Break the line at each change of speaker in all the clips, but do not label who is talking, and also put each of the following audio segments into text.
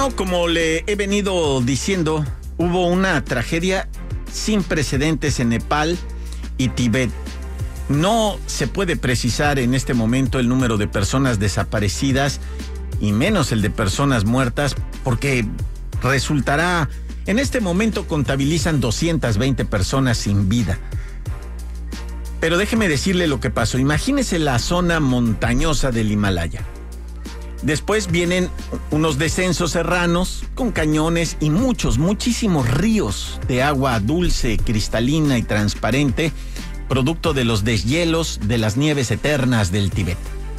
Como le he venido diciendo, hubo una tragedia sin precedentes en Nepal y Tíbet. No se puede precisar en este momento el número de personas desaparecidas y menos el de personas muertas, porque resultará, en este momento contabilizan 220 personas sin vida. Pero déjeme decirle lo que pasó. Imagínese la zona montañosa del Himalaya. Después vienen unos descensos serranos con cañones y muchísimos ríos de agua dulce, cristalina y transparente, producto de los deshielos de las nieves eternas del Tíbet.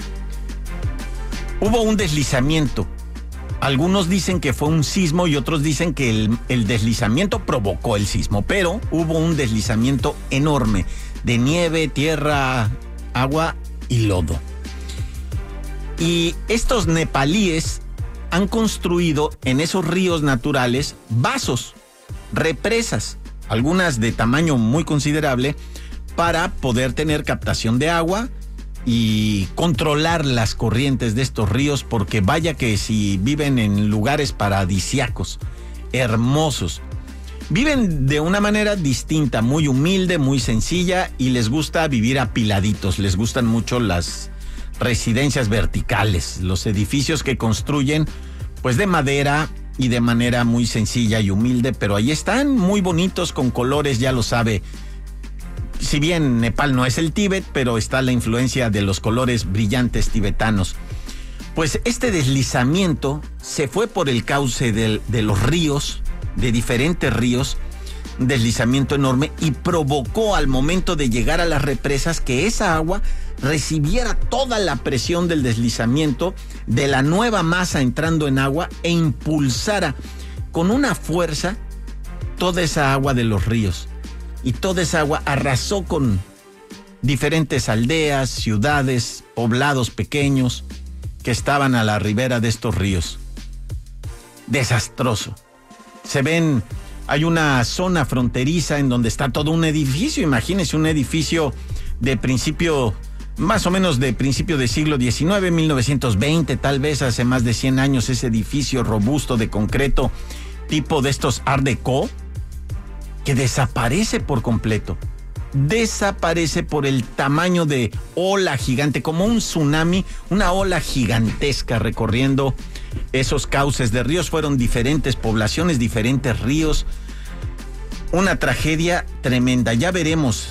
Hubo un deslizamiento. Algunos dicen que fue un sismo y otros dicen que el deslizamiento provocó el sismo, pero hubo un deslizamiento enorme de nieve, tierra, agua y lodo. Y estos nepalíes han construido en esos ríos naturales vasos, represas, algunas de tamaño muy considerable, para poder tener captación de agua y controlar las corrientes de estos ríos, porque vaya que si viven en lugares paradisíacos, hermosos. Viven de una manera distinta, muy humilde, muy sencilla, y les gusta vivir apiladitos, les gustan mucho las residencias verticales, los edificios que construyen pues de madera y de manera muy sencilla y humilde, pero ahí están muy bonitos con colores, ya lo sabe. Si bien Nepal no es el Tíbet, pero está la influencia de los colores brillantes tibetanos. Pues este deslizamiento se fue por el cauce de los ríos, de diferentes ríos, un deslizamiento enorme, y provocó al momento de llegar a las represas que esa agua recibiera toda la presión del deslizamiento, de la nueva masa entrando en agua, e impulsara con una fuerza toda esa agua de los ríos. Y toda esa agua arrasó con diferentes aldeas, ciudades, poblados pequeños que estaban a la ribera de estos ríos. Desastroso. Hay una zona fronteriza en donde está todo un edificio. Imagínense un edificio de principio, más o menos de principio del siglo XIX, 1920, tal vez hace más de 100 años, ese edificio robusto de concreto, tipo de estos Art Deco, que desaparece por completo. Desaparece por el tamaño de ola gigante, como un tsunami, una ola gigantesca recorriendo esos cauces de ríos. Fueron diferentes poblaciones, diferentes ríos. Una tragedia tremenda. Ya veremos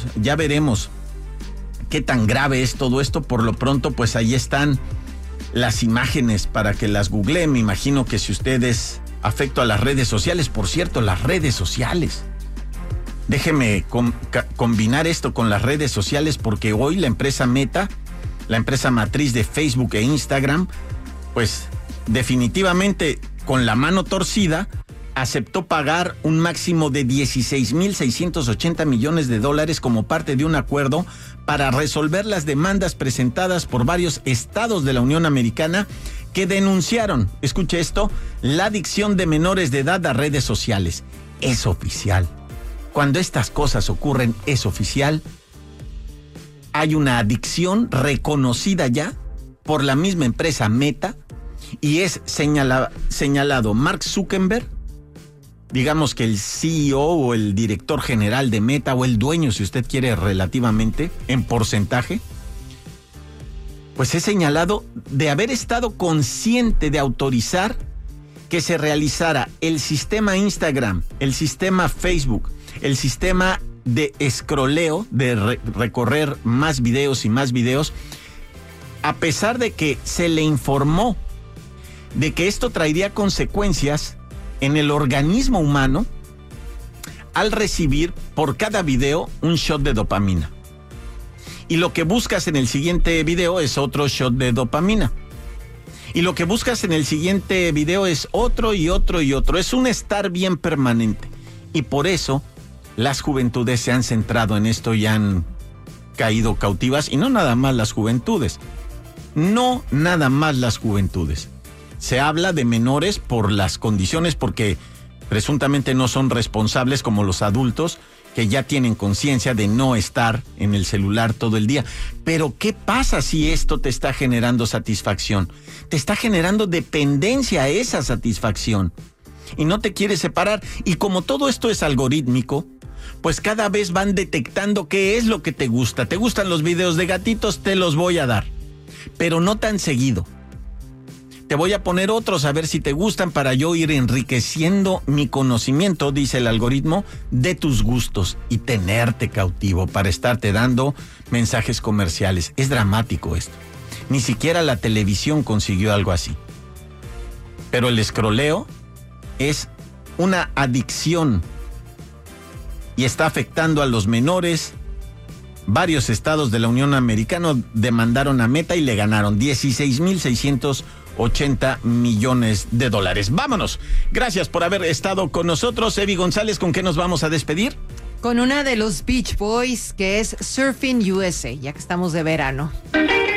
qué tan grave es todo esto. Por lo pronto, pues ahí están las imágenes para que las googlee. Me imagino que si usted es afecto a las redes sociales, por cierto, las redes sociales. Déjeme combinar esto con las redes sociales, porque hoy la empresa Meta, la empresa matriz de Facebook e Instagram, pues definitivamente con la mano torcida aceptó pagar un máximo de $16,680 millones como parte de un acuerdo para resolver las demandas presentadas por varios estados de la Unión Americana que denunciaron, escuche esto, la adicción de menores de edad a redes sociales. Es oficial. Cuando estas cosas ocurren, es oficial. Hay una adicción reconocida ya por la misma empresa Meta, y es señalado Mark Zuckerberg, digamos que el CEO o el director general de Meta, o el dueño, si usted quiere, relativamente, en porcentaje, pues es señalado de haber estado consciente de autorizar que se realizara el sistema Instagram, el sistema Facebook, el sistema de escroleo, de recorrer más videos y más videos, a pesar de que se le informó de que esto traería consecuencias en el organismo humano al recibir por cada video un shot de dopamina. Y lo que buscas en el siguiente video es otro shot de dopamina. Y lo que buscas en el siguiente video es otro y otro y otro. Es un estar bien permanente. Y por eso las juventudes se han centrado en esto y han caído cautivas. Y no nada más las juventudes. No nada más las juventudes. Se habla de menores por las condiciones, porque presuntamente no son responsables como los adultos que ya tienen conciencia de no estar en el celular todo el día. Pero ¿qué pasa si esto te está generando satisfacción? Te está generando dependencia a esa satisfacción y no te quieres separar. Y como todo esto es algorítmico, pues cada vez van detectando qué es lo que te gusta. ¿Te gustan los videos de gatitos? Te los voy a dar, pero no tan seguido. Te voy a poner otros a ver si te gustan para yo ir enriqueciendo mi conocimiento, dice el algoritmo, de tus gustos y tenerte cautivo para estarte dando mensajes comerciales. Es dramático esto. Ni siquiera la televisión consiguió algo así. Pero el escroleo es una adicción y está afectando a los menores. Varios estados de la Unión Americana demandaron a Meta y le ganaron 16,680 millones de dólares. Vámonos. Gracias por haber estado con nosotros. Evi González, ¿con qué nos vamos a despedir?
Con una de los Beach Boys, que es Surfing USA, ya que estamos de verano.